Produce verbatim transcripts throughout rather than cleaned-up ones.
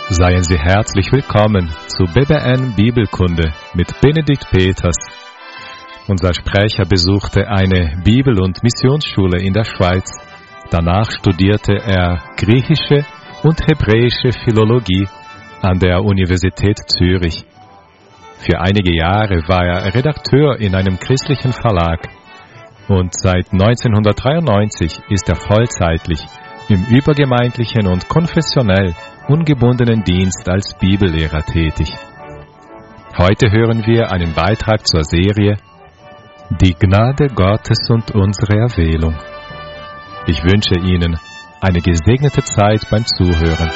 Seien Sie herzlich willkommen zu B B N Bibelkunde mit Benedikt Peters. Unser Sprecher besuchte eine Bibel- und Missionsschule in der Schweiz. Danach studierte er griechische und hebräische Philologie an der Universität Zürich. Für einige Jahre war er Redakteur in einem christlichen Verlag und seit neunzehnhundertdreiundneunzig ist er vollzeitlich im übergemeindlichen und konfessionell ungebundenen Dienst als Bibellehrer tätig. Heute hören wir einen Beitrag zur Serie Die Gnade Gottes und unsere Erwählung. Ich wünsche Ihnen eine gesegnete Zeit beim Zuhören.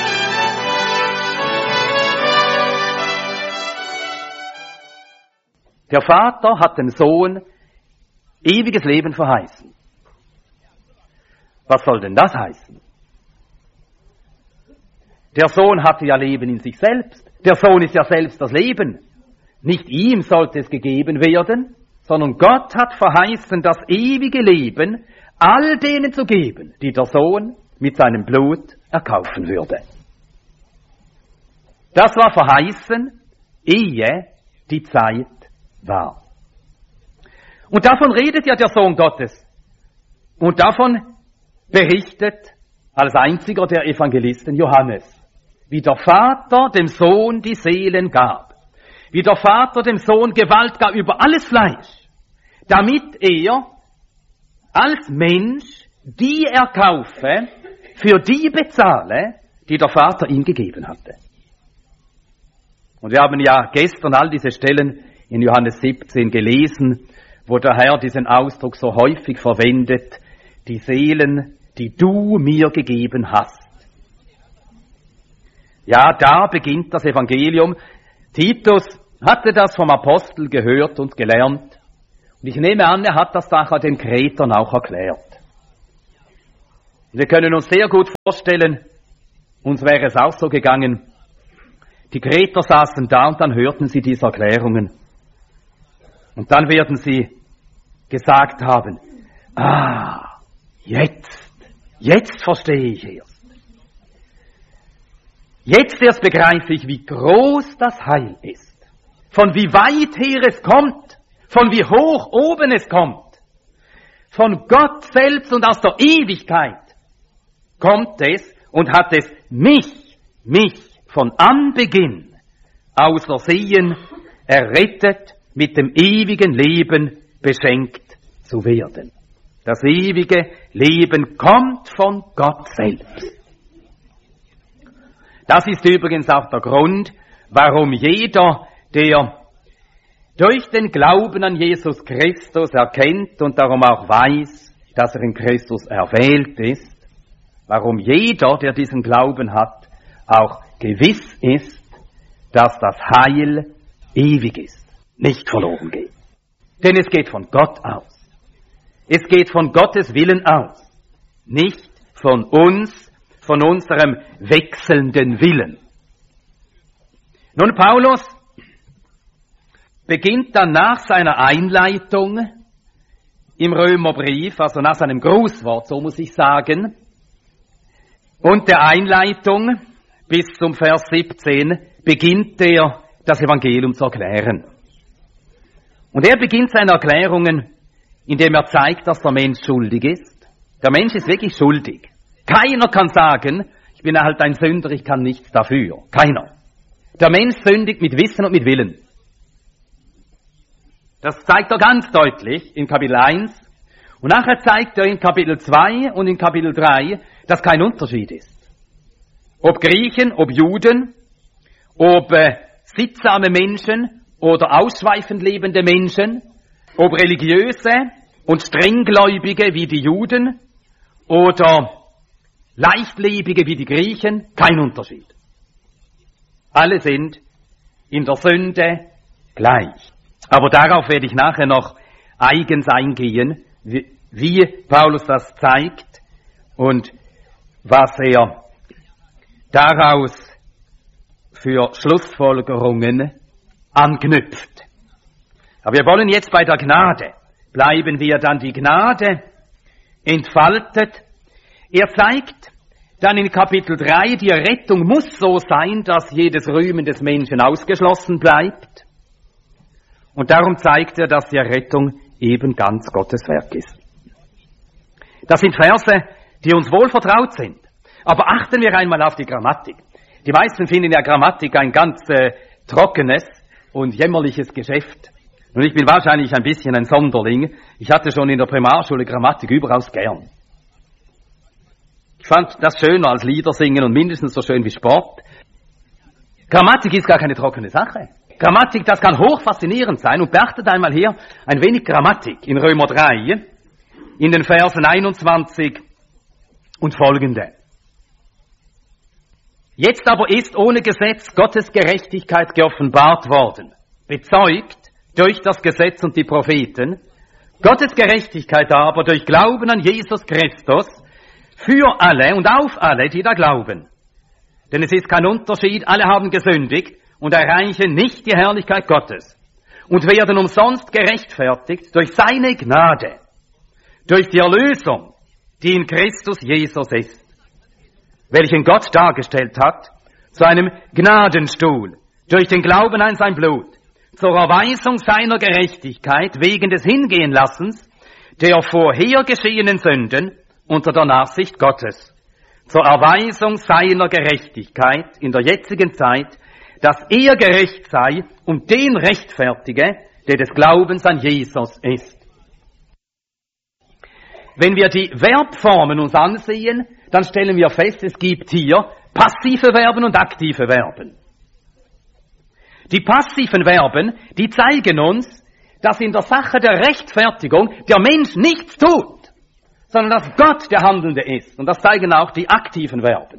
Der Vater hat dem Sohn ewiges Leben verheißen. Was soll denn das heißen? Der Sohn hatte ja Leben in sich selbst. Der Sohn ist ja selbst das Leben. Nicht ihm sollte es gegeben werden, sondern Gott hat verheißen, das ewige Leben all denen zu geben, die der Sohn mit seinem Blut erkaufen würde. Das war verheißen, ehe die Zeit war. Und davon redet ja der Sohn Gottes. Und davon berichtet als einziger der Evangelisten Johannes, wie der Vater dem Sohn die Seelen gab, wie der Vater dem Sohn Gewalt gab über alles Fleisch, damit er als Mensch die erkaufe, für die bezahle, die der Vater ihm gegeben hatte. Und wir haben ja gestern all diese Stellen in Johannes siebzehn gelesen, wo der Herr diesen Ausdruck so häufig verwendet, die Seelen, die du mir gegeben hast. Ja, da beginnt das Evangelium. Titus hatte das vom Apostel gehört und gelernt. Und ich nehme an, er hat das nachher den Kretern auch erklärt. Wir können uns sehr gut vorstellen, uns wäre es auch so gegangen, die Kreter saßen da und dann hörten sie diese Erklärungen. Und dann werden sie gesagt haben, ah, jetzt, jetzt verstehe ich erst. Jetzt erst begreife ich, wie groß das Heil ist, von wie weit her es kommt, von wie hoch oben es kommt, von Gott selbst und aus der Ewigkeit kommt es und hat es mich, mich von Anbeginn ausersehen, errettet, mit dem ewigen Leben beschenkt zu werden. Das ewige Leben kommt von Gott selbst. Das ist übrigens auch der Grund, warum jeder, der durch den Glauben an Jesus Christus erkennt und darum auch weiß, dass er in Christus erwählt ist, warum jeder, der diesen Glauben hat, auch gewiss ist, dass das Heil ewig ist, nicht verloren geht. Denn es geht von Gott aus. Es geht von Gottes Willen aus, nicht von uns, von unserem wechselnden Willen. Nun, Paulus beginnt dann nach seiner Einleitung im Römerbrief, also nach seinem Grußwort, so muss ich sagen, und der Einleitung bis zum Vers siebzehn beginnt er, das Evangelium zu erklären. Und er beginnt seine Erklärungen, indem er zeigt, dass der Mensch schuldig ist. Der Mensch ist wirklich schuldig. Keiner kann sagen, ich bin halt ein Sünder, ich kann nichts dafür. Keiner. Der Mensch sündigt mit Wissen und mit Willen. Das zeigt er ganz deutlich in Kapitel eins. Und nachher zeigt er in Kapitel zwei und in Kapitel drei, dass kein Unterschied ist. Ob Griechen, ob Juden, ob äh, sittsame Menschen oder ausschweifend lebende Menschen, ob religiöse und strenggläubige wie die Juden oder leichtlebige wie die Griechen, kein Unterschied. Alle sind in der Sünde gleich. Aber darauf werde ich nachher noch eigens eingehen, wie, wie Paulus das zeigt und was er daraus für Schlussfolgerungen anknüpft. Aber wir wollen jetzt bei der Gnade bleiben, wie er dann die Gnade entfaltet. Er zeigt, Dann in Kapitel drei, die Rettung muss so sein, dass jedes Rühmen des Menschen ausgeschlossen bleibt. Und darum zeigt er, dass die Errettung eben ganz Gottes Werk ist. Das sind Verse, die uns wohl vertraut sind. Aber achten wir einmal auf die Grammatik. Die meisten finden ja Grammatik ein ganz äh, trockenes und jämmerliches Geschäft. Und ich bin wahrscheinlich ein bisschen ein Sonderling. Ich hatte schon in der Primarschule Grammatik überaus gern. Ich fand das schöner als Lieder singen und mindestens so schön wie Sport. Grammatik ist gar keine trockene Sache. Grammatik, das kann hochfaszinierend sein. Und beachtet einmal hier ein wenig Grammatik in Römer drei, in den Versen einundzwanzig und folgende. Jetzt aber ist ohne Gesetz Gottes Gerechtigkeit geoffenbart worden, bezeugt durch das Gesetz und die Propheten, Gottes Gerechtigkeit aber durch Glauben an Jesus Christus für alle und auf alle, die da glauben. Denn es ist kein Unterschied, alle haben gesündigt und erreichen nicht die Herrlichkeit Gottes und werden umsonst gerechtfertigt durch seine Gnade, durch die Erlösung, die in Christus Jesus ist, welchen Gott dargestellt hat, zu einem Gnadenstuhl, durch den Glauben an sein Blut, zur Erweisung seiner Gerechtigkeit wegen des Hingehenlassens der vorher geschehenen Sünden unter der Nachsicht Gottes, zur Erweisung seiner Gerechtigkeit in der jetzigen Zeit, dass er gerecht sei und den rechtfertige, der des Glaubens an Jesus ist. Wenn wir die Verbformen uns ansehen, dann stellen wir fest, es gibt hier passive Verben und aktive Verben. Die passiven Verben, die zeigen uns, dass in der Sache der Rechtfertigung der Mensch nichts tut, sondern dass Gott der Handelnde ist. Und das zeigen auch die aktiven Verben.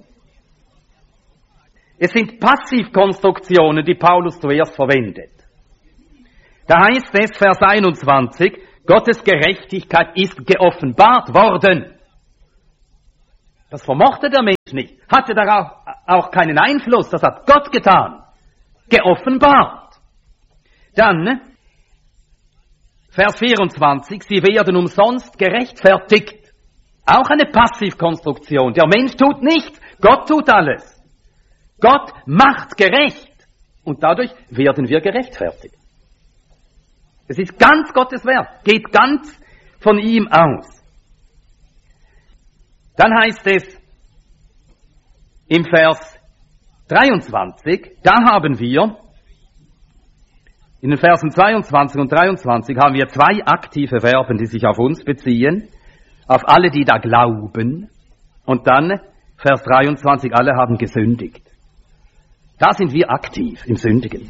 Es sind Passivkonstruktionen, die Paulus zuerst verwendet. Da heißt es, Vers einundzwanzig, Gottes Gerechtigkeit ist geoffenbart worden. Das vermochte der Mensch nicht, hatte darauf auch keinen Einfluss, das hat Gott getan. Geoffenbart. Dann, Vers vierundzwanzig, sie werden umsonst gerechtfertigt. Auch eine Passivkonstruktion. Der Mensch tut nichts, Gott tut alles. Gott macht gerecht und dadurch werden wir gerechtfertigt. Es ist ganz Gottes Werk, geht ganz von ihm aus. Dann heißt es im Vers dreiundzwanzig, da haben wir, in den Versen zweiundzwanzig und dreiundzwanzig haben wir zwei aktive Verben, die sich auf uns beziehen, auf alle, die da glauben. Und dann, Vers dreiundzwanzig, alle haben gesündigt. Da sind wir aktiv im Sündigen.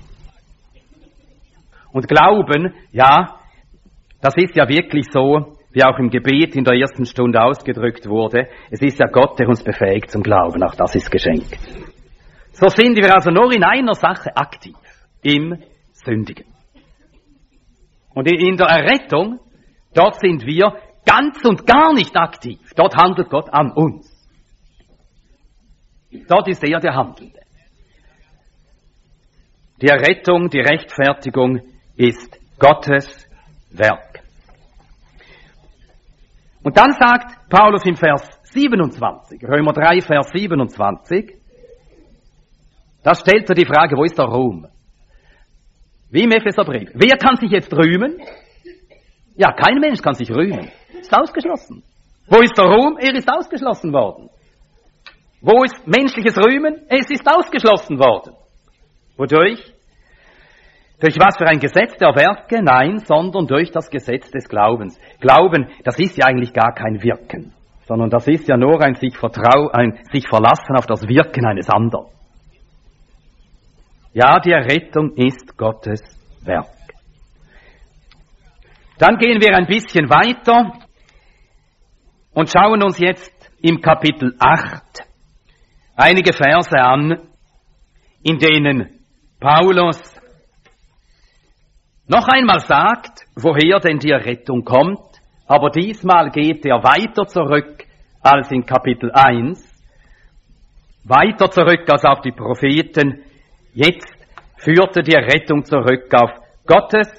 Und Glauben, ja, das ist ja wirklich so, wie auch im Gebet in der ersten Stunde ausgedrückt wurde, es ist ja Gott, der uns befähigt zum Glauben, auch das ist geschenkt. So sind wir also nur in einer Sache aktiv, im Sündigen. Und in der Errettung, dort sind wir ganz und gar nicht aktiv, dort handelt Gott an uns. Dort ist er der Handelnde. Die Errettung, die Rechtfertigung ist Gottes Werk. Und dann sagt Paulus im Vers siebenundzwanzig, Römer drei, Vers siebenundzwanzig, da stellt er die Frage, wo ist der Ruhm? Wie im Epheserbrief. Wer kann sich jetzt rühmen? Ja, kein Mensch kann sich rühmen. Ist ausgeschlossen. Wo ist der Ruhm? Er ist ausgeschlossen worden. Wo ist menschliches Rühmen? Es ist ausgeschlossen worden. Wodurch? Durch was für ein Gesetz der Werke? Nein, sondern durch das Gesetz des Glaubens. Glauben, das ist ja eigentlich gar kein Wirken, sondern das ist ja nur ein sich vertrau, ein sich verlassen auf das Wirken eines anderen. Ja, die Errettung ist Gottes Werk. Dann gehen wir ein bisschen weiter und schauen uns jetzt im Kapitel acht einige Verse an, in denen Paulus noch einmal sagt, woher denn die Errettung kommt, aber diesmal geht er weiter zurück als in Kapitel eins, weiter zurück als auf die Propheten. Jetzt führte die Errettung zurück auf Gottes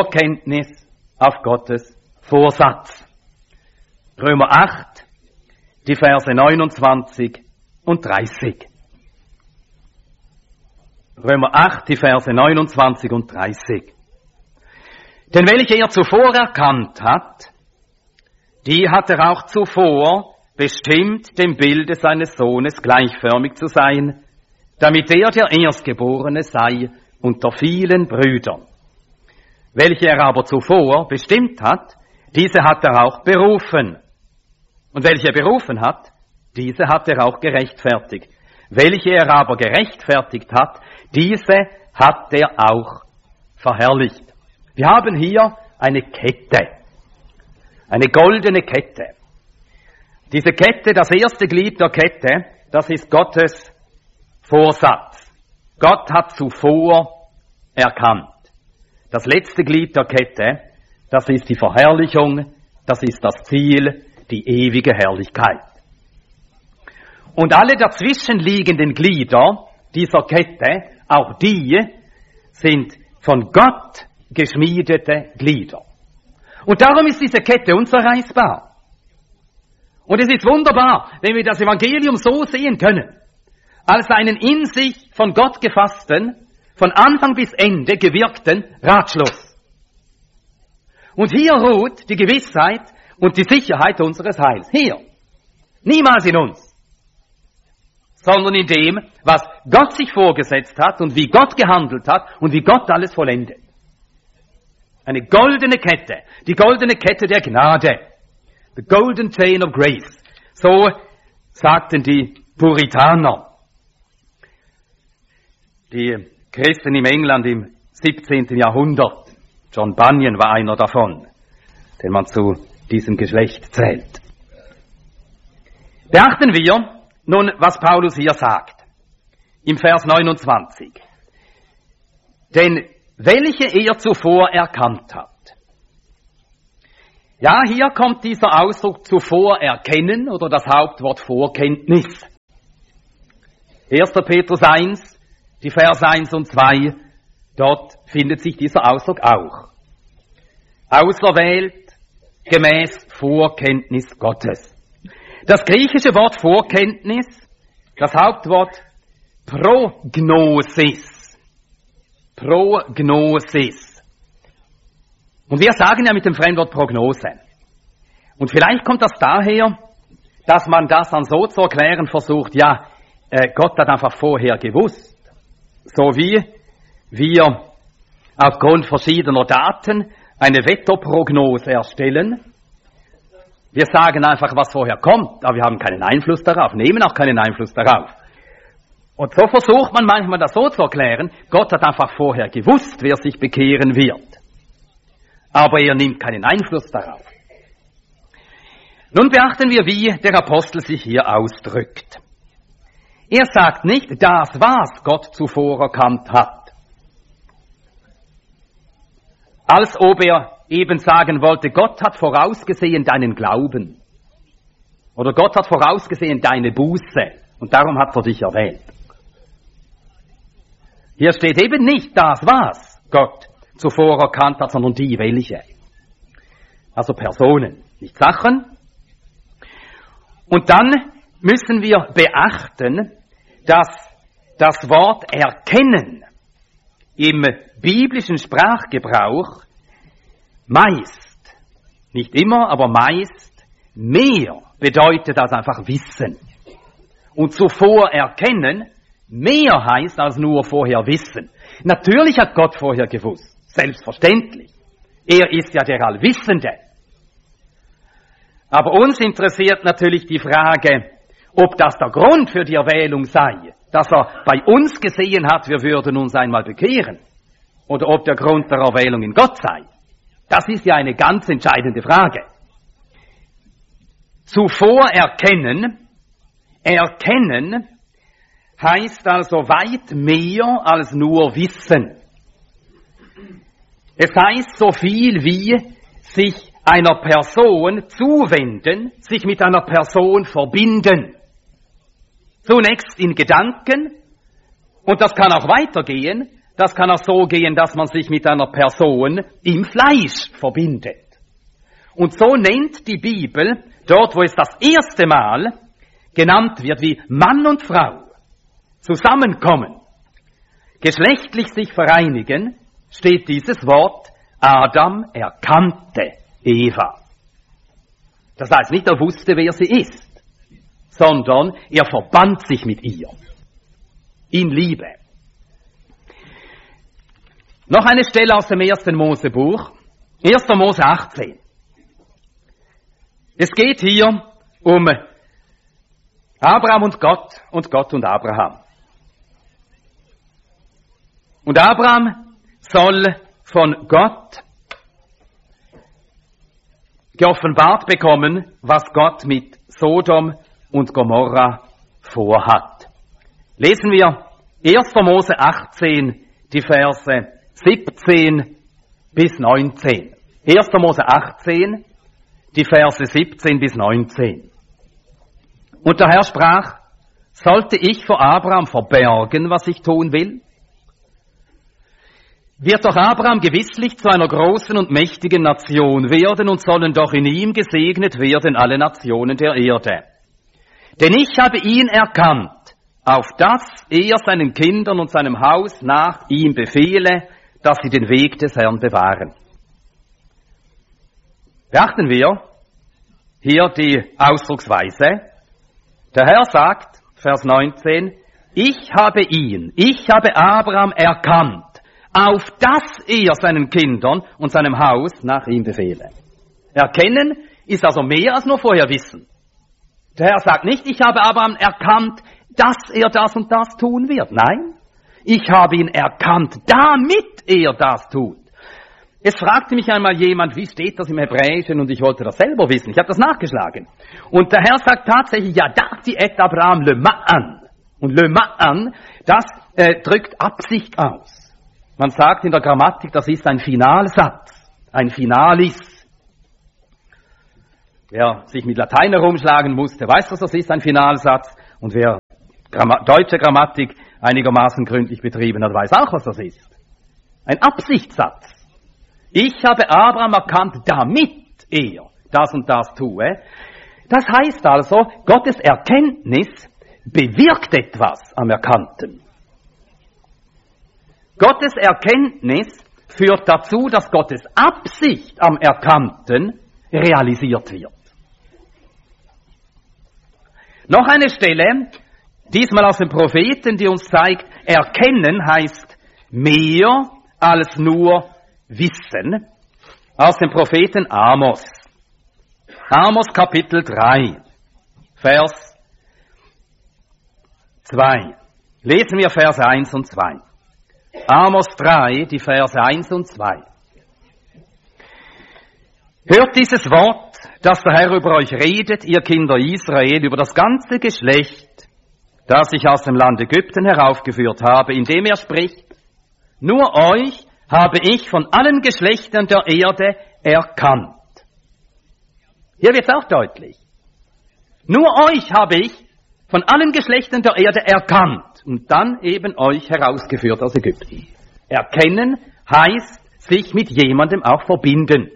Vorkenntnis, auf Gottes Vorsatz. Römer acht, die Verse neunundzwanzig und dreißig. Römer acht, die Verse neunundzwanzig und dreißig. Denn welche er zuvor erkannt hat, die hat er auch zuvor bestimmt, dem Bilde seines Sohnes gleichförmig zu sein, damit er der Erstgeborene sei unter vielen Brüdern. Welche er aber zuvor bestimmt hat, diese hat er auch berufen. Und welche er berufen hat, diese hat er auch gerechtfertigt. Welche er aber gerechtfertigt hat, diese hat er auch verherrlicht. Wir haben hier eine Kette, eine goldene Kette. Diese Kette, das erste Glied der Kette, das ist Gottes Vorsatz. Gott hat zuvor erkannt. Das letzte Glied der Kette, das ist die Verherrlichung, das ist das Ziel, die ewige Herrlichkeit. Und alle dazwischenliegenden Glieder dieser Kette, auch die, sind von Gott geschmiedete Glieder. Und darum ist diese Kette unzerreißbar. Und es ist wunderbar, wenn wir das Evangelium so sehen können, als einen in sich von Gott gefassten, von Anfang bis Ende gewirkten Ratschluss. Und hier ruht die Gewissheit und die Sicherheit unseres Heils. Hier. Niemals in uns. Sondern in dem, was Gott sich vorgesetzt hat und wie Gott gehandelt hat und wie Gott alles vollendet. Eine goldene Kette, die goldene Kette der Gnade. The golden chain of grace. So sagten die Puritaner. Die Christen im England im siebzehnten Jahrhundert. John Bunyan war einer davon, den man zu diesem Geschlecht zählt. Beachten wir nun, was Paulus hier sagt, im Vers neunundzwanzig. Denn welche er zuvor erkannt hat. Ja, hier kommt dieser Ausdruck zuvor erkennen oder das Hauptwort Vorkenntnis. erster Petrus eins, die Verse eins und zwei, dort findet sich dieser Ausdruck auch. Auserwählt gemäß Vorkenntnis Gottes. Das griechische Wort Vorkenntnis, das Hauptwort Prognosis. Prognosis. Und wir sagen ja mit dem Fremdwort Prognose. Und vielleicht kommt das daher, dass man das dann so zu erklären versucht, ja, äh, Gott hat einfach vorher gewusst. So wie wir aufgrund verschiedener Daten eine Wetterprognose erstellen. Wir sagen einfach, was vorher kommt, aber wir haben keinen Einfluss darauf, nehmen auch keinen Einfluss darauf. Und so versucht man manchmal das so zu erklären, Gott hat einfach vorher gewusst, wer sich bekehren wird. Aber er nimmt keinen Einfluss darauf. Nun beachten wir, wie der Apostel sich hier ausdrückt. Er sagt nicht, das, was Gott zuvor erkannt hat. Als ob er eben sagen wollte, Gott hat vorausgesehen deinen Glauben. Oder Gott hat vorausgesehen deine Buße. Und darum hat er dich erwählt. Hier steht eben nicht das, was Gott zuvor erkannt hat, sondern die, welche. Also Personen, nicht Sachen. Und dann müssen wir beachten, dass das Wort erkennen im biblischen Sprachgebrauch meist, nicht immer, aber meist mehr bedeutet als einfach wissen. Und zuvor erkennen mehr heißt als nur vorher wissen. Natürlich hat Gott vorher gewusst, selbstverständlich. Er ist ja der Allwissende. Aber uns interessiert natürlich die Frage, ob das der Grund für die Erwählung sei, dass er bei uns gesehen hat, wir würden uns einmal bekehren, oder ob der Grund der Erwählung in Gott sei. Das ist ja eine ganz entscheidende Frage. Zuvor erkennen, erkennen heißt also weit mehr als nur wissen. Es heißt so viel wie sich einer Person zuwenden, sich mit einer Person verbinden. Zunächst in Gedanken, und das kann auch weitergehen, das kann auch so gehen, dass man sich mit einer Person im Fleisch verbindet. Und so nennt die Bibel, dort wo es das erste Mal genannt wird, wie Mann und Frau zusammenkommen, geschlechtlich sich vereinigen, steht dieses Wort, Adam erkannte Eva. Das heißt nicht, er wusste, wer sie ist, sondern er verband sich mit ihr. In Liebe. Noch eine Stelle aus dem ersten Mosebuch, erster Mose achtzehn. Es geht hier um Abraham und Gott und Gott und Abraham. Und Abraham soll von Gott geoffenbart bekommen, was Gott mit Sodom und Gomorra vorhat. Lesen wir erster Mose achtzehn, die Verse siebzehn bis neunzehn. erster Mose achtzehn, die Verse siebzehn bis neunzehn. Und der Herr sprach, sollte ich vor Abraham verbergen, was ich tun will? Wird doch Abraham gewisslich zu einer großen und mächtigen Nation werden und sollen doch in ihm gesegnet werden alle Nationen der Erde. Denn ich habe ihn erkannt, auf dass er seinen Kindern und seinem Haus nach ihm befehle, dass sie den Weg des Herrn bewahren. Beachten wir hier die Ausdrucksweise. Der Herr sagt, Vers neunzehn, ich habe ihn, ich habe Abraham erkannt, auf dass er seinen Kindern und seinem Haus nach ihm befehle. Erkennen ist also mehr als nur vorher wissen. Der Herr sagt nicht, ich habe Abraham erkannt, dass er das und das tun wird. Nein, ich habe ihn erkannt, damit er das tut. Es fragte mich einmal jemand, wie steht das im Hebräischen, und ich wollte das selber wissen. Ich habe das nachgeschlagen. Und der Herr sagt tatsächlich, ja, dati et Abraham le ma'an. Und le ma'an, das äh, drückt Absicht aus. Man sagt in der Grammatik, das ist ein Finalsatz, ein Finalis. Wer sich mit Latein herumschlagen musste, weiß, was das ist, ein Finalsatz. Und wer Gram- deutsche Grammatik einigermaßen gründlich betrieben hat, weiß auch, was das ist. Ein Absichtssatz. Ich habe Abraham erkannt, damit er das und das tue. Das heißt also, Gottes Erkenntnis bewirkt etwas am Erkannten. Gottes Erkenntnis führt dazu, dass Gottes Absicht am Erkannten realisiert wird. Noch eine Stelle, diesmal aus dem Propheten, die uns zeigt, erkennen heißt mehr als nur wissen, aus dem Propheten Amos. Amos Kapitel drei, Vers zwei. Lesen wir Verse eins und zwei. Amos drei, die Verse eins und zwei. Hört dieses Wort, das der Herr über euch redet, ihr Kinder Israel, über das ganze Geschlecht, das ich aus dem Land Ägypten heraufgeführt habe, indem er spricht, nur euch habe ich von allen Geschlechtern der Erde erkannt. Hier wird es auch deutlich. Nur euch habe ich von allen Geschlechtern der Erde erkannt und dann eben euch herausgeführt aus Ägypten. Erkennen heißt sich mit jemandem auch verbinden.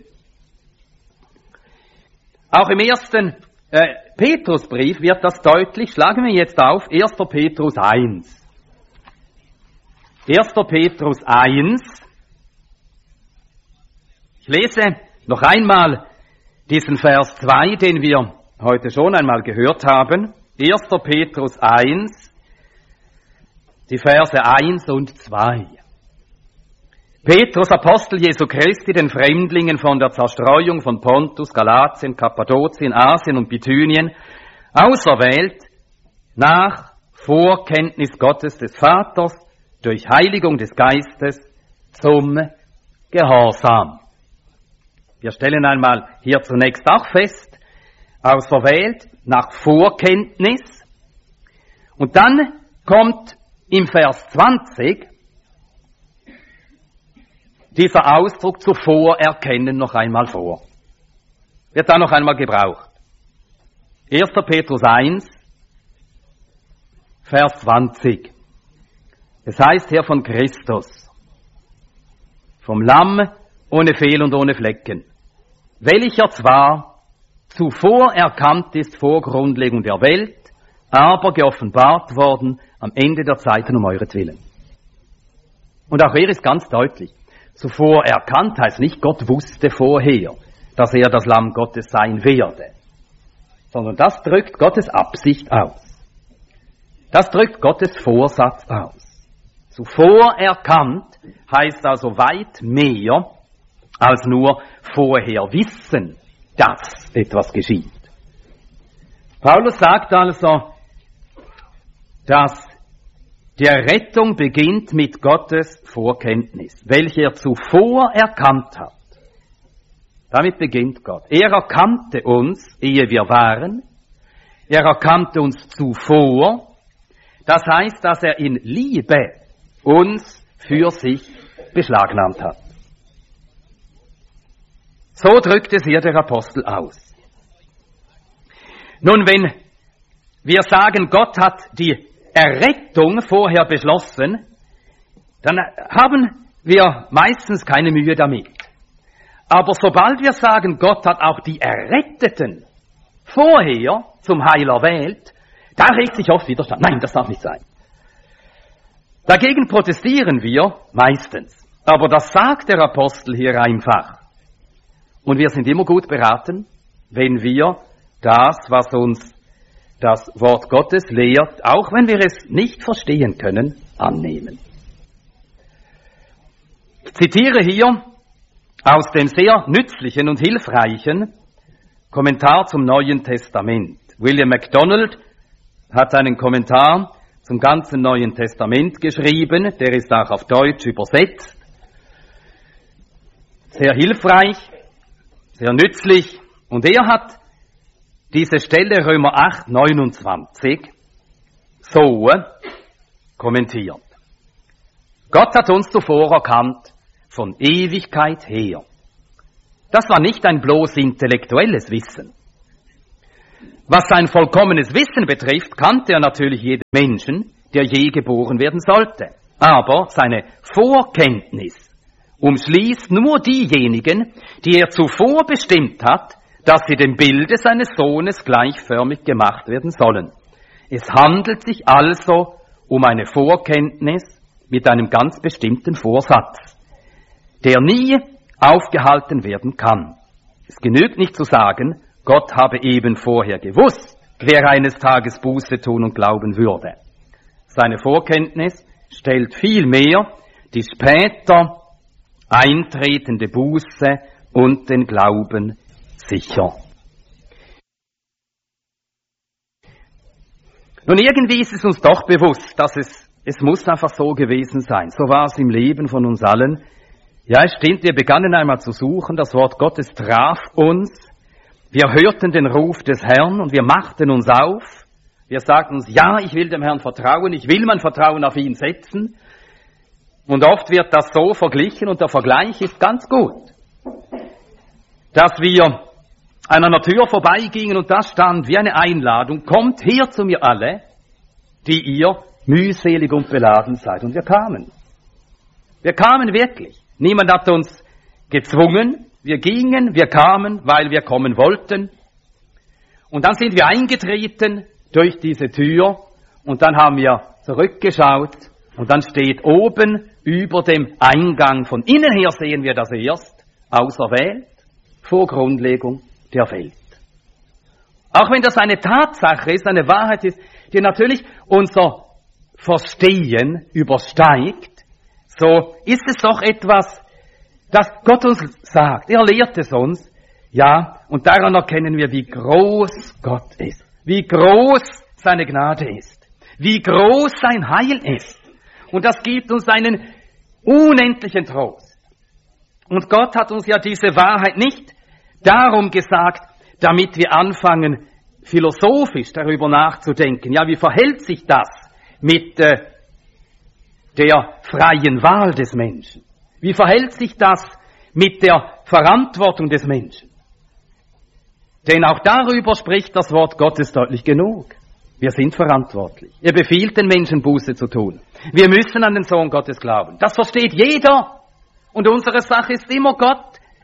Auch im ersten äh, Petrusbrief wird das deutlich. Schlagen wir jetzt auf, erster Petrus eins. erster Petrus eins. Ich lese noch einmal diesen Vers zwei, den wir heute schon einmal gehört haben. erster Petrus eins, die Verse eins und zwei. Petrus, Apostel Jesu Christi, den Fremdlingen von der Zerstreuung von Pontus, Galatien, Kappadokien, Asien und Bithynien, auserwählt nach Vorkenntnis Gottes des Vaters durch Heiligung des Geistes zum Gehorsam. Wir stellen einmal hier zunächst auch fest, auserwählt nach Vorkenntnis. Und dann kommt im Vers zwanzig dieser Ausdruck zuvor erkennen noch einmal vor. Wird da noch einmal gebraucht. erster Petrus eins, Vers zwanzig. Es heißt hier von Christus, vom Lamm ohne Fehl und ohne Flecken. welcher zwar zuvor erkannt ist vor Grundlegung der Welt, aber geoffenbart worden am Ende der Zeiten um euretwillen. Und auch er ist ganz deutlich. Zuvor erkannt heißt nicht, Gott wusste vorher, dass er das Lamm Gottes sein werde, sondern das drückt Gottes Absicht aus. Das drückt Gottes Vorsatz aus. Zuvor erkannt heißt also weit mehr als nur vorher wissen, dass etwas geschieht. Paulus sagt also, dass die Errettung beginnt mit Gottes Vorkenntnis, welche er zuvor erkannt hat. Damit beginnt Gott. Er erkannte uns, ehe wir waren. Er erkannte uns zuvor. Das heißt, dass er in Liebe uns für sich beschlagnahmt hat. So drückt es hier der Apostel aus. Nun, wenn wir sagen, Gott hat die Errettung vorher beschlossen, dann haben wir meistens keine Mühe damit. Aber sobald wir sagen, Gott hat auch die Erretteten vorher zum Heil erwählt, da regt sich oft Widerstand. Nein, das darf nicht sein. Dagegen protestieren wir meistens. Aber das sagt der Apostel hier einfach. Und wir sind immer gut beraten, wenn wir das, was uns das Wort Gottes lehrt, auch wenn wir es nicht verstehen können, annehmen. Ich zitiere hier aus dem sehr nützlichen und hilfreichen Kommentar zum Neuen Testament. William MacDonald hat einen Kommentar zum ganzen Neuen Testament geschrieben, der ist auch auf Deutsch übersetzt. Sehr hilfreich, sehr nützlich, und er hat diese Stelle Römer acht, neunundzwanzig so kommentiert. Gott hat uns zuvor erkannt, von Ewigkeit her. Das war nicht ein bloß intellektuelles Wissen. Was sein vollkommenes Wissen betrifft, kannte er natürlich jeden Menschen, der je geboren werden sollte. Aber seine Vorkenntnis umschließt nur diejenigen, die er zuvor bestimmt hat, dass sie dem Bilde seines Sohnes gleichförmig gemacht werden sollen. Es handelt sich also um eine Vorkenntnis mit einem ganz bestimmten Vorsatz, der nie aufgehalten werden kann. Es genügt nicht zu sagen, Gott habe eben vorher gewusst, wer eines Tages Buße tun und glauben würde. Seine Vorkenntnis stellt vielmehr die später eintretende Buße und den Glauben sicher. Nun, irgendwie ist es uns doch bewusst, dass es, es muss einfach so gewesen sein. So war es im Leben von uns allen. Ja, es stimmt, wir begannen einmal zu suchen, das Wort Gottes traf uns. Wir hörten den Ruf des Herrn und wir machten uns auf. Wir sagten uns, ja, ich will dem Herrn vertrauen, ich will mein Vertrauen auf ihn setzen. Und oft wird das so verglichen, und der Vergleich ist ganz gut, dass wir an einer Tür vorbeigingen und da stand wie eine Einladung, kommt her zu mir alle, die ihr mühselig und beladen seid. Und wir kamen. Wir kamen wirklich. Niemand hat uns gezwungen. Wir gingen, wir kamen, weil wir kommen wollten. Und dann sind wir eingetreten durch diese Tür und dann haben wir zurückgeschaut und dann steht oben über dem Eingang, von innen her sehen wir das erst, auserwählt vor Grundlegung der Welt. Auch wenn das eine Tatsache ist, eine Wahrheit ist, die natürlich unser Verstehen übersteigt, so ist es doch etwas, das Gott uns sagt. Er lehrt es uns, ja, und daran erkennen wir, wie groß Gott ist, wie groß seine Gnade ist, wie groß sein Heil ist. Und das gibt uns einen unendlichen Trost. Und Gott hat uns ja diese Wahrheit nicht darum gesagt, damit wir anfangen, philosophisch darüber nachzudenken. Ja, wie verhält sich das mit äh, der freien Wahl des Menschen? Wie verhält sich das mit der Verantwortung des Menschen? Denn auch darüber spricht das Wort Gottes deutlich genug. Wir sind verantwortlich. Er befiehlt den Menschen, Buße zu tun. Wir müssen an den Sohn Gottes glauben. Das versteht jeder. Und unsere Sache ist immer, Gott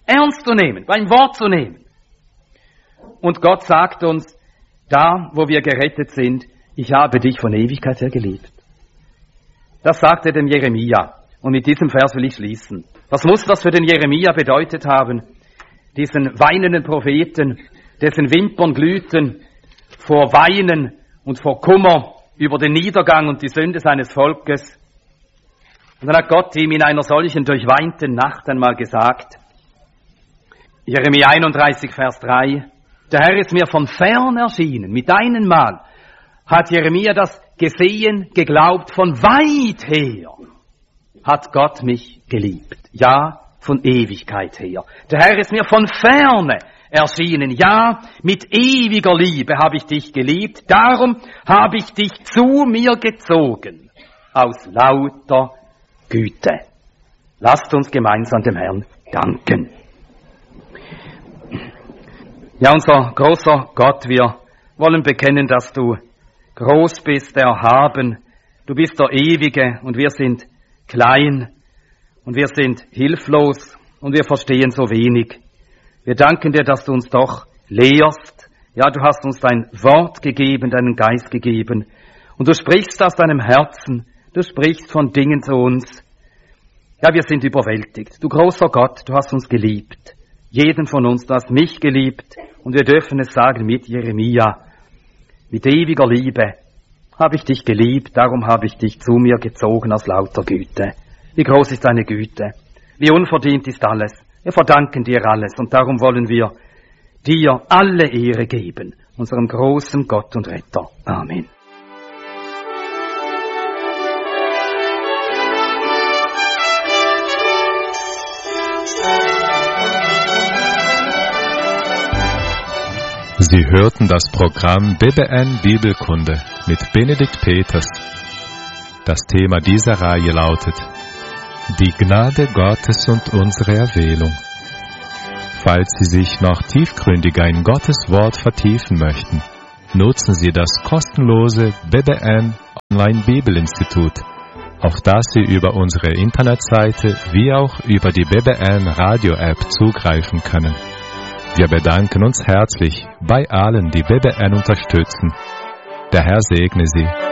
ernst zu nehmen, beim Wort zu nehmen. Und Gott sagt uns, da, wo wir gerettet sind, ich habe dich von Ewigkeit her geliebt. Das sagt er dem Jeremia. Und mit diesem Vers will ich schließen. Was muss das für den Jeremia bedeutet haben? Diesen weinenden Propheten, dessen Wimpern glühten vor Weinen und vor Kummer über den Niedergang und die Sünde seines Volkes. Und dann hat Gott ihm in einer solchen durchweinten Nacht einmal gesagt, Jeremia einunddreißig, Vers drei, der Herr ist mir von fern erschienen, mit einem Mal hat Jeremia das gesehen, geglaubt, von weit her hat Gott mich geliebt. Ja, von Ewigkeit her. Der Herr ist mir von ferne erschienen. Ja, mit ewiger Liebe habe ich dich geliebt. Darum habe ich dich zu mir gezogen. Aus lauter Güte. Lasst uns gemeinsam dem Herrn danken. Ja, unser großer Gott, wir wollen bekennen, dass du groß bist, erhaben. Du bist der Ewige und wir sind klein und wir sind hilflos und wir verstehen so wenig. Wir danken dir, dass du uns doch lehrst. Ja, du hast uns dein Wort gegeben, deinen Geist gegeben. Und du sprichst aus deinem Herzen. Du sprichst von Dingen zu uns. Ja, wir sind überwältigt. Du großer Gott, du hast uns geliebt. Jeden von uns, du hast mich geliebt. Und wir dürfen es sagen mit Jeremia. Mit ewiger Liebe habe ich dich geliebt, darum habe ich dich zu mir gezogen aus lauter Güte. Wie groß ist deine Güte? Wie unverdient ist alles? Wir verdanken dir alles und darum wollen wir dir alle Ehre geben, unserem großen Gott und Retter. Amen. Sie hörten das Programm B B N Bibelkunde mit Benedikt Peters. Das Thema dieser Reihe lautet Die Gnade Gottes und unsere Erwählung. Falls Sie sich noch tiefgründiger in Gottes Wort vertiefen möchten, nutzen Sie das kostenlose B B N Online Bibelinstitut, auf das Sie über unsere Internetseite wie auch über die B B N Radio App zugreifen können. Wir bedanken uns herzlich bei allen, die B B N unterstützen. Der Herr segne Sie.